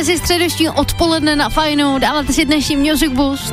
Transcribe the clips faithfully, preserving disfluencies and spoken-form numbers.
si středeční odpoledne na Fajnu, dáváte si dnešní Music Boost.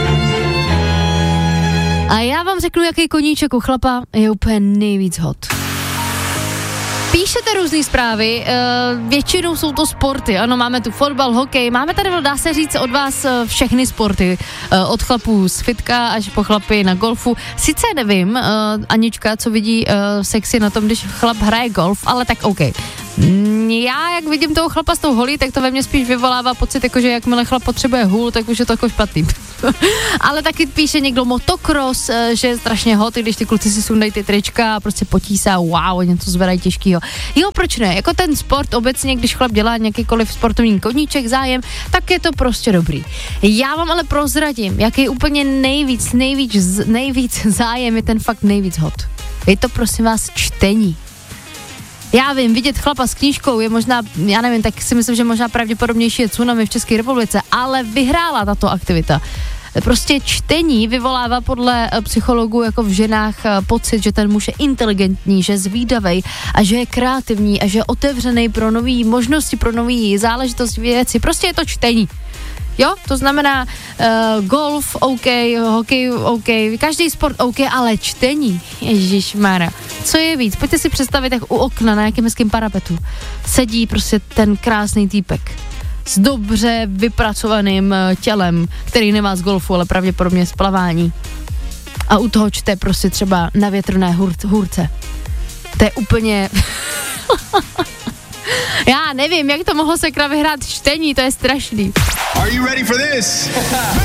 A já vám řeknu, jaký koníček u chlapa je úplně nejvíc hot. Píšete různý zprávy, uh, většinou jsou to sporty, ano, máme tu fotbal, hokej, máme tady, dá se říct, od vás uh, všechny sporty, uh, od chlapů z fitka až po chlapy na golfu. Sice nevím, uh, Anička, co vidí uh, sexy na tom, když chlap hraje golf, ale tak OK. Mm, já, jak vidím toho chlapa s tou holí, tak to ve mně spíš vyvolává pocit, jako že jakmile chlap potřebuje hůl, tak už je to jako špatný. Ale taky píše někdo motocross, že je strašně hot, když ty kluci si sundají ty trička a prostě potísá, wow, něco zvedají těžkýho. Jo, proč ne? Jako ten sport obecně, když chlap dělá nějakýkoliv sportovní koníček, zájem, tak je to prostě dobrý. Já vám ale prozradím, jaký úplně nejvíc, nejvíc, nejvíc zájem je ten fakt nejvíc hot. Je to prosím vás čtení. Já vím, vidět chlapa s knížkou je možná, já nevím, tak si myslím, že možná pravděpodobnější je tsunami v České republice, ale vyhrála tato aktivita. Prostě čtení vyvolává podle psychologů jako v ženách pocit, že ten muž je inteligentní, že je zvídavej a že je kreativní a že je otevřený pro nové možnosti, pro nové záležitosti, věci. Prostě je to čtení. Jo, to znamená uh, golf, OK, hokej, OK, každý sport OK, ale čtení, ježišmarja, co je víc? Pojďte si představit, jak u okna na nějakém hezkém parapetu sedí prostě ten krásný týpek s dobře vypracovaným tělem, který nemá z golfu, ale pravděpodobně z plavání. A u toho čte prostě třeba na větrné hůr- hůrce. To je úplně... Já nevím, jak to mohlo sekra vyhrát čtení, to je strašný. Are you ready for this?